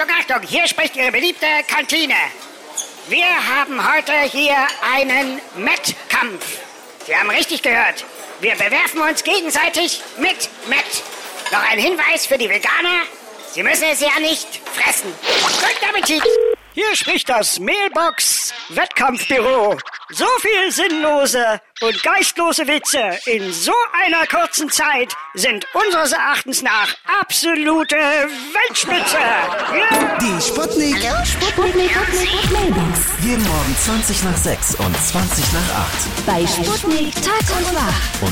Achtung, hier spricht Ihre beliebte Kantine. Wir haben heute hier einen Mettkampf. Sie haben richtig gehört. Wir bewerfen uns gegenseitig mit Mett. Noch ein Hinweis für die Veganer. Sie müssen es ja nicht fressen. Guten Appetit! Hier spricht das Mailbox-Wettkampfbüro. So viel sinnlose und geistlose Witze in so einer kurzen Zeit sind unseres Erachtens nach absolute Weltspitze. Ja. Die Sputnik. Hallo? Sputnik Mailbox. Jeden Morgen 20 nach 6 und 20 nach 8. Bei Sputnik Tag und Wach.